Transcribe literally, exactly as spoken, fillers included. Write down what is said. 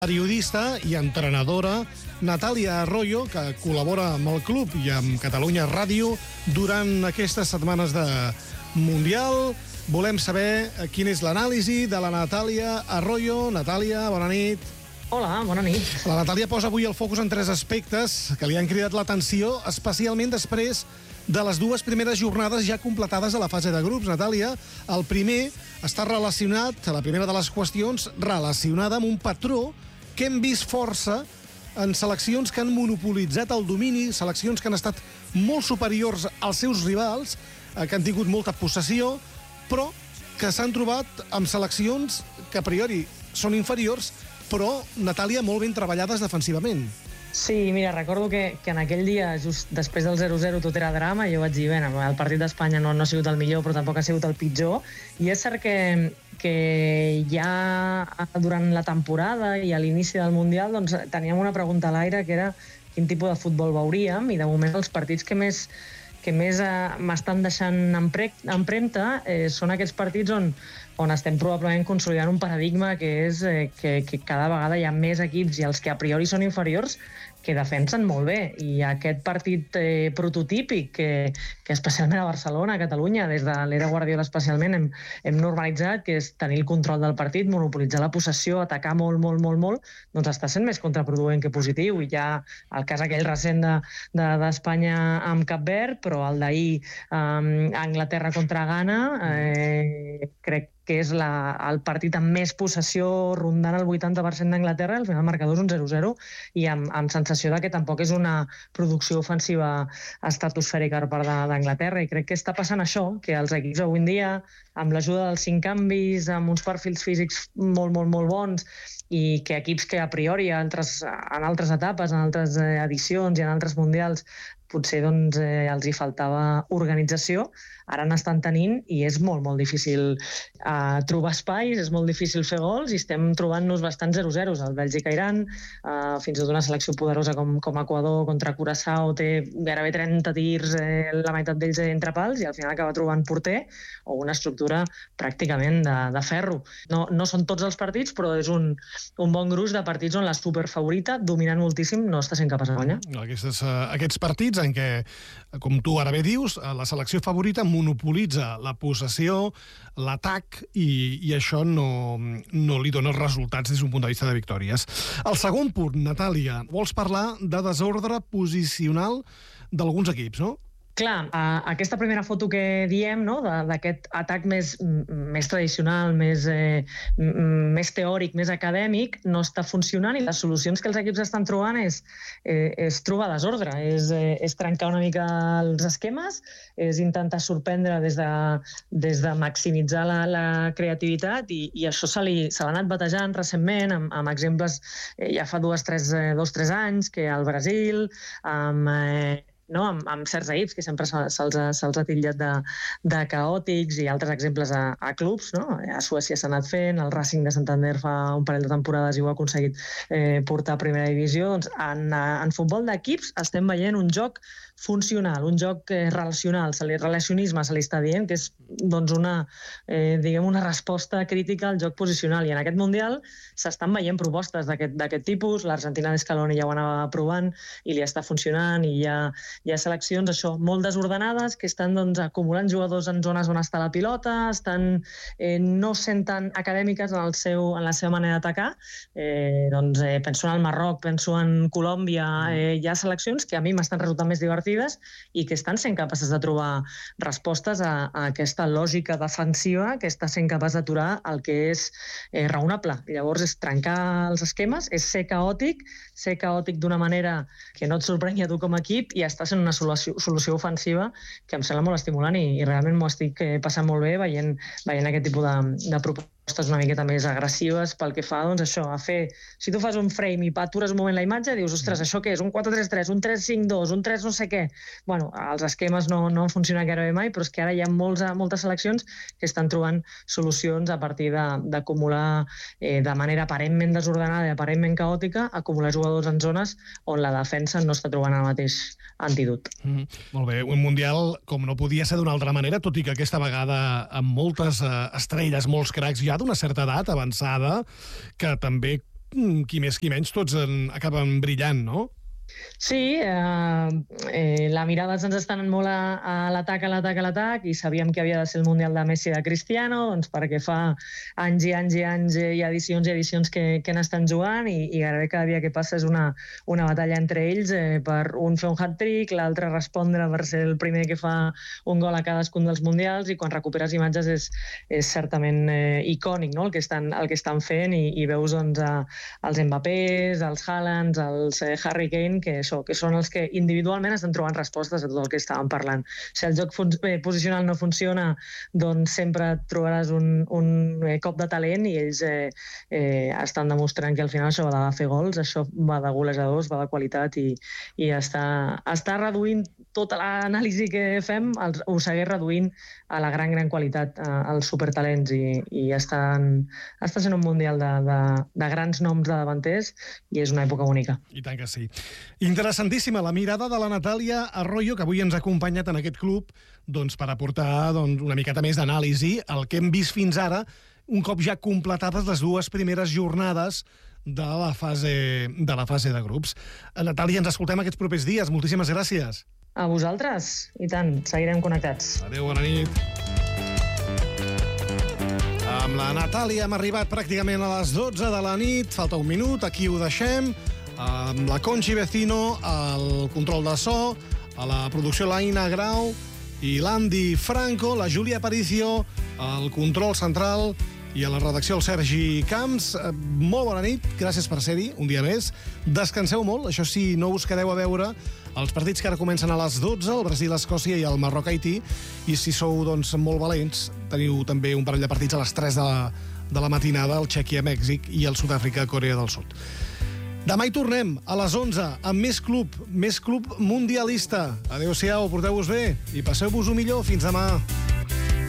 Periodista i entrenadora Natàlia Arroyo, que col·labora amb el club i amb Catalunya Ràdio durant aquestes setmanes de Mundial. Volem saber quina és l'anàlisi de la Natàlia Arroyo. Natàlia, bona nit. Hola, bona nit. La Natàlia posa avui el focus en tres aspectes que li han cridat l'atenció, especialment després de les dues primeres jornades ja completades a la fase de grups. Natàlia, el primer està relacionat, la primera de les qüestions, relacionada amb un patró que hem vist força en seleccions que han monopolitzat el domini, seleccions que han estat molt superiors als seus rivals, que han tingut molta possessió, però que s'han trobat amb seleccions que a priori són inferiors, però, Natàlia, molt ben treballades defensivament. Sí, mira, recordo que, que en aquell dia, just després del zero zero, tot era drama, i jo vaig dir, bé, el partit d'Espanya no, no ha sigut el millor, però tampoc ha sigut el pitjor, i és cert que, que ja durant la temporada i a l'inici del Mundial doncs, teníem una pregunta a l'aire, que era quin tipus de futbol veuríem, i de moment els partits que més que més eh, m'estan deixant empremta eh, són aquests partits on, on estem probablement consolidant un paradigma que és eh, que, que cada vegada hi ha més equips i els que a priori són inferiors que defensen molt bé, i aquest partit eh, prototípic que, que especialment a Barcelona, a Catalunya, des de l'era Guardiola especialment hem, hem normalitzat, que és tenir el control del partit, monopolitzar la possessió, atacar molt, molt, molt, molt, doncs està sent més contraproduent que positiu. I hi ha el cas aquell recent de, de, d'Espanya amb Cap Verd, però el d'ahir um, Anglaterra contra Ghana, eh, crec que és la, el partit amb més possessió, rondant el vuitanta per cent d'Anglaterra, al final el marcador és un zero zero, i amb, amb sensació de que tampoc és una producció ofensiva estratosfèrica per part d'Anglaterra, i crec que està passant això, que els equips avui en dia, amb l'ajuda dels cinc canvis, amb uns perfils físics molt, molt, molt bons, i que equips que a priori en altres, en altres etapes, en altres edicions i en altres mundials potser doncs, eh, els hi faltava organització, ara n'estan tenint, i és molt, molt difícil eh, trobar espais, és molt difícil fer gols, i estem trobant-nos bastant zero zero. El Bèlgica-Iran, eh, fins i tot una selecció poderosa com, com Equador contra Curaçao, té gairebé trenta tirs, eh, la meitat d'ells entre pals, i al final acaba trobant porter o una estructura pràcticament de, de ferro. No, no són tots els partits, però és un, un bon gruix de partits on la superfavorita, dominant moltíssim, no està sent capaç de guanyar. Aquestes, uh, aquests partits en què, com tu ara bé dius, la selecció favorita monopolitza la possessió, l'atac, i, i això no, no li dona els resultats des d'un punt de vista de victòries. El segon punt, Natàlia, vols parlar de desordre posicional d'alguns equips, no? Clar, aquesta primera foto que diem, no, d'aquest atac més, més tradicional, més, eh, més teòric, més acadèmic, no està funcionant, i les solucions que els equips estan trobant és, eh, és trobar desordre, és, eh, és trencar una mica els esquemes, és intentar sorprendre des de, des de maximitzar la, la creativitat, i, i això se, li, se l'ha anat batejant recentment amb, amb exemples eh, ja fa dos o tres, eh, dos, tres anys, que al Brasil, amb... Eh, no? amb, amb certs equips que sempre se'ls se se ha titllat de, de caòtics, i altres exemples a, a clubs, no? A Suècia s'ha anat fent, el Racing de Santander fa un parell de temporades i ho ha aconseguit eh, portar a primera divisió. Doncs en, en futbol d'equips estem veient un joc funcional, un joc eh, relacional, se li, relacionisme se li està dient, que és doncs, una, eh, diguem, una resposta crítica al joc posicional, i en aquest Mundial s'estan veient propostes d'aquest tipus. L'Argentina d'Escaloni ja ho anava provant i li està funcionant, i hi ha, hi ha seleccions això molt desordenades que estan doncs, acumulant jugadors en zones on està la pilota, estan eh, no sent tan acadèmiques en, el seu, en la seva manera d'atacar. Eh, doncs, eh, penso en el Marroc, penso en Colòmbia, eh, hi ha seleccions que a mi m'estan resultant més divertides i que estan sent capaces de trobar respostes a, a aquesta lògica defensiva que està sent capaç d'aturar el que és eh, raonable. Llavors és trencar els esquemes, és ser caòtic, ser caòtic d'una manera que no et sorprengui a tu com a equip, i està sent una solució, solució ofensiva que em sembla molt estimulant, i, i realment m'ho estic passant molt bé veient, veient aquest tipus de, de propostes una miqueta més agressives pel que fa, doncs això, a fer... Si tu fas un frame i atures un moment la imatge, dius, ostres, això què és? Un quatre tres tres, un tres cinc dos, un tres no sé què. Bueno, els esquemes no, no han funcionat gairebé mai, però és que ara hi ha molts, moltes seleccions que estan trobant solucions a partir d'acumular eh, de manera aparentment desordenada i aparentment caòtica, acumular jugadors en zones on la defensa no està trobant el mateix antídot. Mm, molt bé, un Mundial com no podia ser d'una altra manera, tot i que aquesta vegada amb moltes eh, estrelles, molts cracs ja d'una certa edat avançada, que també qui més qui menys, tots en, acaben brillant, no? Sí, eh, eh, la mirada se'ns està anant molt a, a l'atac, a l'atac, a l'atac, i sabíem que havia de ser el Mundial de Messi i de Cristiano, doncs perquè fa anys i anys i anys i edicions i edicions que, que n'estan jugant, i, i gairebé cada dia que passa és una, una batalla entre ells eh, per un fer un hat-trick, l'altre respondre per ser el primer que fa un gol a cadascun dels Mundials, i quan recuperes imatges és, és certament eh, icònic, no?, el que estan, el que estan fent, i, i veus doncs, a, els Mbappés, els Haalands, els eh, Harry Kane, que, això, que són els que individualment estan trobant respostes a tot el que estàvem parlant. Si el joc eh, posicional no funciona, doncs sempre trobaràs un, un eh, cop de talent, i ells eh, eh, estan demostrant que al final això va de fer gols, això va de golejadors, va de qualitat, i, i està, està reduint tota l'anàlisi que fem, els, ho segueix reduint a la gran, gran qualitat, als supertalents, i, i estan, està sent un mundial de, de, de grans noms de davanters, i és una època única. I tant que sí. Interessantíssima la mirada de la Natàlia Arroyo, que avui ens ha acompanyat en aquest club doncs, per aportar doncs, una miqueta més d'anàlisi al que hem vist fins ara, un cop ja completades les dues primeres jornades de la fase de, la fase de grups. Natàlia, ens escoltem aquests propers dies. Moltíssimes gràcies. A vosaltres, i tant, seguirem connectats. Adéu, bona nit. Amb la Natàlia hem arribat pràcticament a les dotze de la nit, falta un minut, aquí ho deixem, amb la Conchi Vecino, al control de so, a la producció l'Aina Grau i l'Andy Franco, la Júlia Aparicio, al control central i a la redacció el Sergi Camps. Molt bona nit, gràcies per ser-hi un dia més. Descanseu molt, això sí, no us quedeu a veure els partits que ara comencen a les dotze, el Brasil, Escòcia i el Marroc-Haití, i si sou doncs, molt valents, teniu també un parell de partits a les tres de la, de la matinada, el Txèquia-Mèxic i el Sud-àfrica-Corea del Sud. Demà hi tornem, a les onze, amb més club, més club mundialista. Adéu-siau, porteu-vos bé i passeu-vos-ho millor. Fins demà.